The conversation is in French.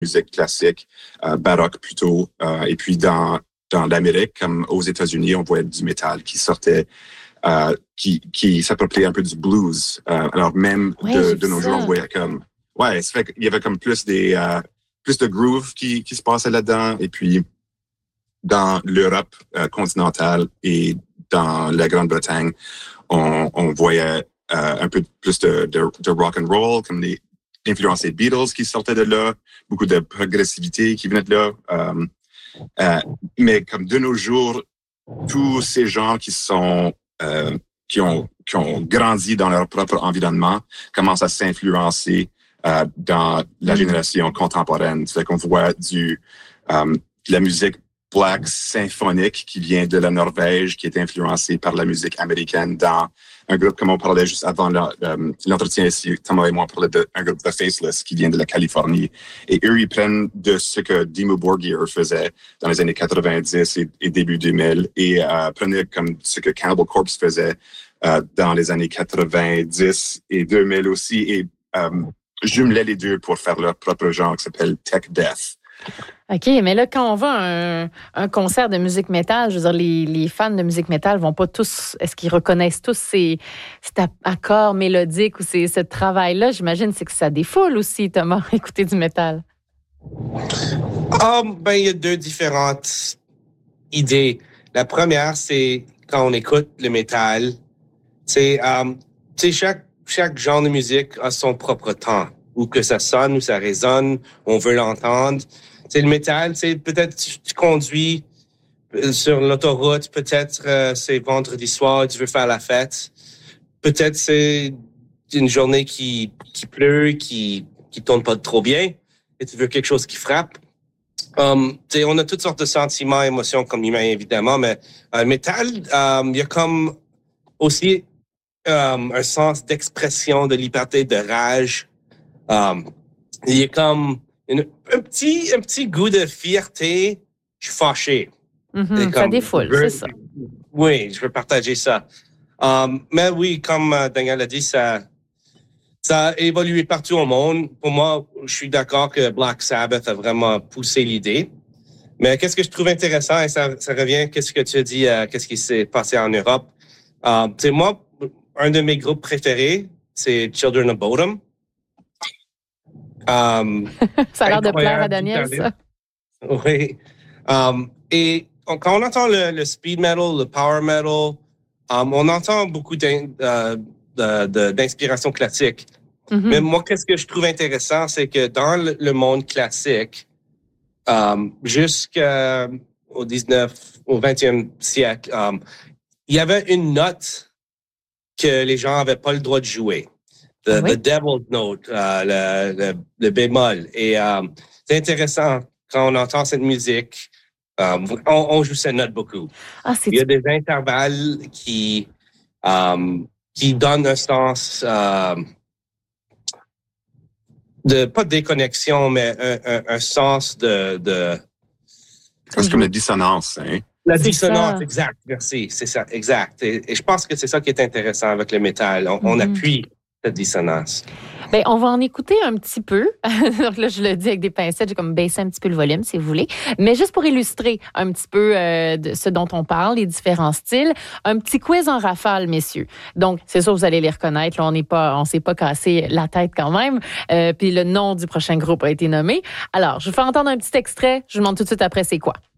musique classique, baroque plutôt. Et puis dans l'Amérique, comme aux États-Unis, on voyait du métal qui sortait, qui s'appropriait un peu du blues. Alors même de nos jours, on voyait comme, ça fait qu'il y avait comme plus de groove qui se passait là-dedans. Et puis dans l'Europe continentale et dans la Grande-Bretagne, on voyait un peu plus de rock and roll, comme les influences des Beatles qui sortaient de là, beaucoup de progressivité qui venait de là. Mais comme de nos jours, tous ces gens qui ont grandi dans leur propre environnement commencent à s'influencer dans la génération contemporaine. C'est qu'on voit de la musique black symphonique qui vient de la Norvège, qui est influencée par la musique américaine dans un groupe, comme on parlait juste avant l'entretien ici, Thomas et moi, on parlait d'un groupe The Faceless qui vient de la Californie. Et eux, ils prennent de ce que Dimmu Borgir faisait dans les années 90 et début 2000 et prenaient comme ce que Cannibal Corpse faisait dans les années 90 et 2000 aussi et jumelaient les deux pour faire leur propre genre qui s'appelle Tech Death. OK, mais là, quand on va à un concert de musique métal, je veux dire, les fans de musique métal vont pas tous, est-ce qu'ils reconnaissent tous cet accord mélodique ou ce travail-là? J'imagine c'est que ça défoule aussi, Thomas, écouter du métal. Il y a deux différentes idées. La première, c'est quand on écoute le métal, chaque genre de musique a son propre temps, ou que ça sonne, ou ça résonne, on veut l'entendre. Le métal, peut-être tu conduis sur l'autoroute, peut-être c'est vendredi soir, tu veux faire la fête. Peut-être c'est une journée qui pleut, qui tourne pas trop bien, et tu veux quelque chose qui frappe. On a toutes sortes de sentiments, émotions comme humains, évidemment, mais le métal, il y a comme aussi un sens d'expression, de liberté, de rage. Il y a comme un petit goût de fierté. Je suis fâché. Ça défoule, c'est ça. Oui, je veux partager ça. Mais oui, comme Daniel a dit, ça a évolué partout au monde. Pour moi, je suis d'accord que Black Sabbath a vraiment poussé l'idée. Mais qu'est-ce que je trouve intéressant, et ça revient, qu'est-ce que tu as dit, qu'est-ce qui s'est passé en Europe. Moi, un de mes groupes préférés, c'est Children of Bodom. Ça a l'air de plaire à Daniel, ça. Oui. Et quand on entend le speed metal, le power metal, on entend beaucoup d'inspiration classique. Mm-hmm. Mais moi, qu'est-ce que je trouve intéressant, c'est que dans le monde classique, jusqu'au 20e siècle, il y avait une note que les gens n'avaient pas le droit de jouer. The Devil's Note, le bémol. Et c'est intéressant quand on entend cette musique. On joue cette note beaucoup. Il y a des intervalles qui donnent un sens de pas de déconnexion, mais un sens de c'est comme la dissonance, hein? La dissonance, exact. Merci, c'est ça, exact. Et je pense que c'est ça qui est intéressant avec le métal. On appuie cette dissonance. Bien, on va en écouter un petit peu. Donc là, je le dis avec des pincettes, j'ai comme baissé un petit peu le volume, si vous voulez. Mais juste pour illustrer un petit peu de ce dont on parle, les différents styles, un petit quiz en rafale, messieurs. Donc, c'est sûr, vous allez les reconnaître. Là, on s'est pas cassé la tête quand même. Puis le nom du prochain groupe a été nommé. Alors, je vous fais entendre un petit extrait. Je vous demande tout de suite après, c'est quoi?